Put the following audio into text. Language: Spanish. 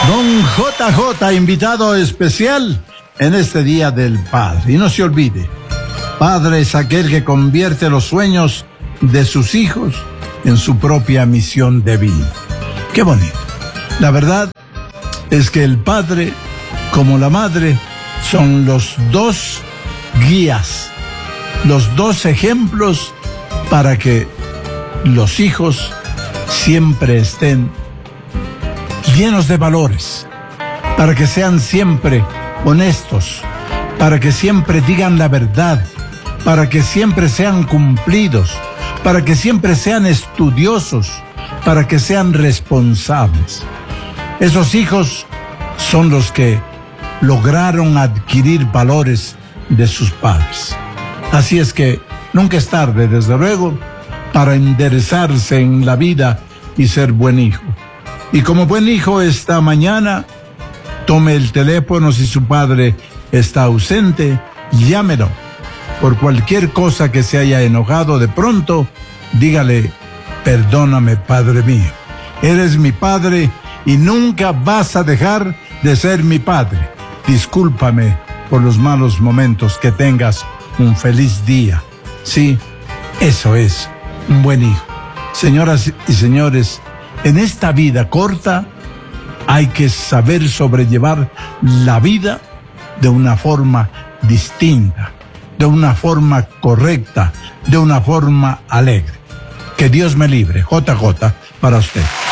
Don JJ, invitado especial en este Día del Padre. Y no se olvide, padre es aquel que convierte los sueños de sus hijos en su propia misión de vida. Qué bonito. La verdad es que el padre, como la madre, son los dos guías, los dos ejemplos para que los hijos siempre estén llenos de valores, para que sean siempre honestos, para que siempre digan la verdad, para que siempre sean cumplidos, para que siempre sean estudiosos, para que sean responsables. Esos hijos son los que lograron adquirir valores de sus padres. Así es que nunca es tarde, desde luego, para enderezarse en la vida y ser buen hijo. Y como buen hijo esta mañana, tome el teléfono si su padre está ausente, llámelo. Por cualquier cosa que se haya enojado de pronto, dígale: perdóname, padre mío. Eres mi padre y nunca vas a dejar de ser mi padre. Discúlpame por los malos momentos, que tengas un feliz día. Sí, eso es un buen hijo. Señoras y señores, en esta vida corta hay que saber sobrellevar la vida de una forma distinta, de una forma correcta, de una forma alegre. Que Dios me libre. JJ para usted.